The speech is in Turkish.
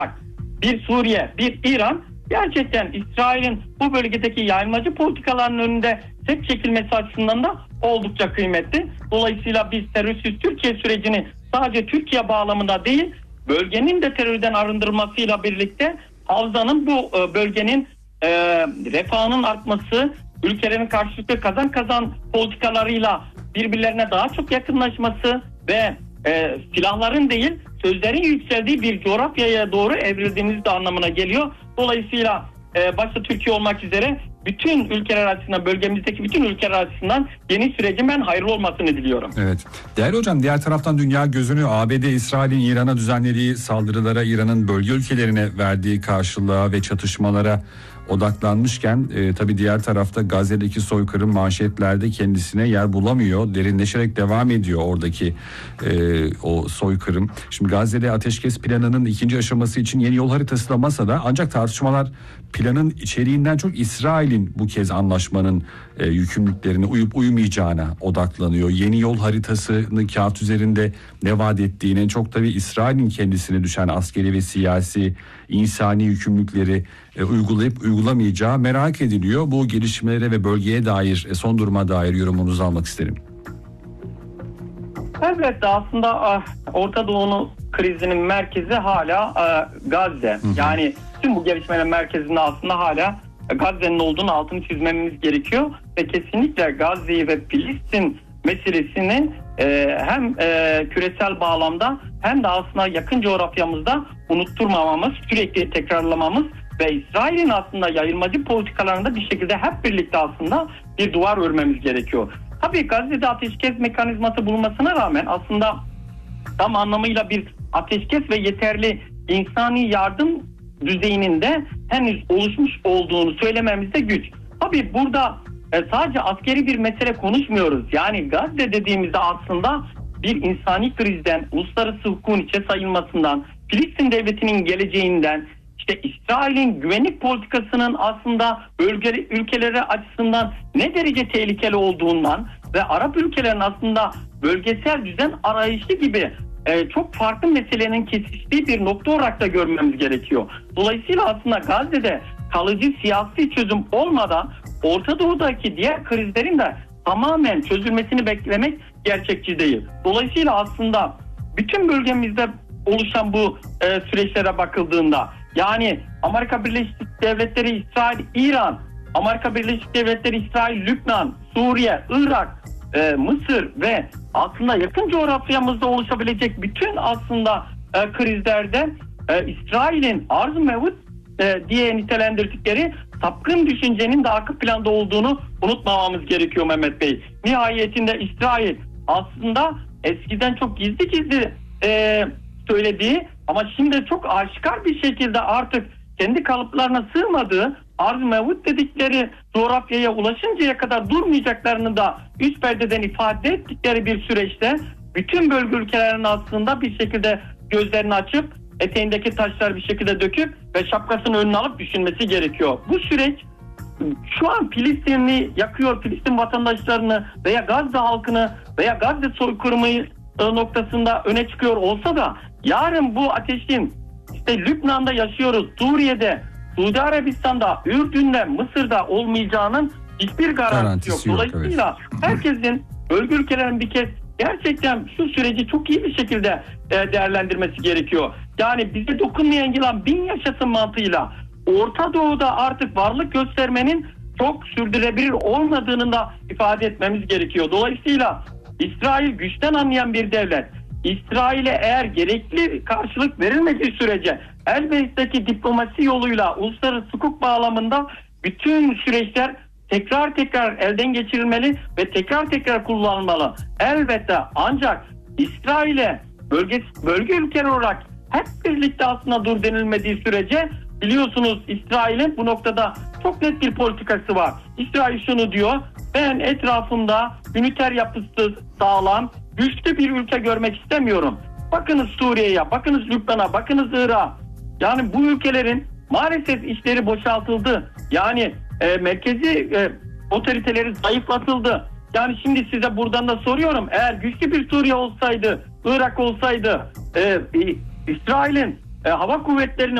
bir Suriye, bir İran gerçekten İsrail'in bu bölgedeki yayılmacı politikalarının önünde tek çekilmesi açısından da oldukça kıymetli. Dolayısıyla biz terörsüz Türkiye sürecini sadece Türkiye bağlamında değil, bölgenin de terörden arındırılmasıyla birlikte havzanın bu bölgenin refahının artması, ülkelerin karşılıklı kazan kazan politikalarıyla birbirlerine daha çok yakınlaşması ve silahların değil sözlerin yükseldiği bir coğrafyaya doğru evrildiğimiz de anlamına geliyor. Dolayısıyla başta Türkiye olmak üzere bütün ülkeler açısından, bölgemizdeki bütün ülkeler açısından yeni sürecin ben hayırlı olmasını diliyorum. Evet. Değerli hocam, diğer taraftan dünya gözünü ABD, İsrail'in İran'a düzenlediği saldırılara, İran'ın bölge ülkelerine verdiği karşılığa ve çatışmalara odaklanmışken tabii diğer tarafta Gazze'deki soykırım manşetlerde kendisine yer bulamıyor. Derinleşerek devam ediyor oradaki o soykırım. Şimdi Gazze'de ateşkes planının ikinci aşaması için yeni yol haritası da masada, ancak tartışmalar planın içeriğinden çok İsrail'in bu kez anlaşmanın yükümlülüklerine uyup uymayacağına odaklanıyor. Yeni yol haritasını kağıt üzerinde ne vaat ettiğine, çok tabii İsrail'in kendisine düşen askeri ve siyasi, insani yükümlülükleri uygulayıp uygulamayacağı merak ediliyor. Bu gelişmelere ve bölgeye dair, son duruma dair yorumunuzu almak isterim. Elbette aslında Orta Doğu'nun krizinin merkezi hala Gazze. Yani tüm bu gelişmelerin merkezinde aslında hala Gazze'nin olduğunu altını çizmemiz gerekiyor. Ve kesinlikle Gazze'yi ve Filistin meselesini hem küresel bağlamda hem de aslında yakın coğrafyamızda unutturmamamız, sürekli tekrarlamamız ve İsrail'in aslında yayılmacı politikalarında bir şekilde hep birlikte aslında bir duvar örmemiz gerekiyor. Tabii Gazze'de ateşkes mekanizması bulunmasına rağmen aslında tam anlamıyla bir ateşkes ve yeterli insani yardım düzeyinin de henüz oluşmuş olduğunu söylememiz de güç. Tabii burada sadece askeri bir mesele konuşmuyoruz. Yani Gazze dediğimizde aslında bir insani krizden, uluslararası hukukun içe sayılmasından, Filistin devletinin geleceğinden, işte İsrail'in güvenlik politikasının aslında bölge ülkeleri açısından ne derece tehlikeli olduğundan ve Arap ülkelerin aslında bölgesel düzen arayışı gibi çok farklı meselelerin kesiştiği bir nokta olarak da görmemiz gerekiyor. Dolayısıyla aslında Gazze'de kalıcı siyasi çözüm olmadan Orta Doğu'daki diğer krizlerin de tamamen çözülmesini beklemek gerçekçi değil. Dolayısıyla aslında bütün bölgemizde oluşan bu süreçlere bakıldığında, yani Amerika Birleşik Devletleri, İsrail, İran, Amerika Birleşik Devletleri, İsrail, Lübnan, Suriye, Irak, Mısır ve aslında yakın coğrafyamızda oluşabilecek bütün aslında krizlerde İsrail'in arz-ı mevcut diye nitelendirdikleri sapkın düşüncenin de arka planda olduğunu unutmamamız gerekiyor Mehmet Bey. Nihayetinde İsrail aslında eskiden çok gizli söylediği ama şimdi çok aşikar bir şekilde artık kendi kalıplarına sığmadığı arz-ı mevcut dedikleri coğrafyaya ulaşıncaya kadar durmayacaklarını da üst perdeden ifade ettikleri bir süreçte bütün bölge ülkelerinin aslında bir şekilde gözlerini açıp eteğindeki taşları bir şekilde döküp ve şapkasını önüne alıp düşünmesi gerekiyor. Bu süreç şu an Filistin'i yakıyor, Filistin vatandaşlarını veya Gazze halkını veya Gazze soykırımı noktasında öne çıkıyor olsa da yarın bu ateşin işte Lübnan'da yaşıyoruz, Suriye'de, Suudi Arabistan'da, Ürdün'de, Mısır'da olmayacağının hiçbir garantisi yok. Dolayısıyla herkesin, bölge ülkelerin bir kez gerçekten şu süreci çok iyi bir şekilde değerlendirmesi gerekiyor. Yani bize dokunmayan yılan bin yaşasın mantığıyla Orta Doğu'da artık varlık göstermenin çok sürdürülebilir olmadığını da ifade etmemiz gerekiyor. Dolayısıyla İsrail güçten anlayan bir devlet. İsrail'e eğer gerekli karşılık verilmediği sürece elbette ki diplomasi yoluyla uluslararası hukuk bağlamında bütün süreçler tekrar elden geçirilmeli ve tekrar kullanılmalı. Elbette ancak İsrail'e bölge ülkeler olarak hep birlikte aslında dur denilmediği sürece biliyorsunuz İsrail'in bu noktada çok net bir politikası var. İsrail şunu diyor: ben etrafımda üniter yapısı sağlam, güçlü bir ülke görmek istemiyorum. Bakınız Suriye'ye, bakınız Lübnan'a, bakınız Irak'a. Yani bu ülkelerin maalesef işleri boşaltıldı. Yani merkezi otoriteleri zayıflatıldı. Yani şimdi size buradan da soruyorum. Eğer güçlü bir Suriye olsaydı, Irak olsaydı, İsrail'in hava kuvvetlerini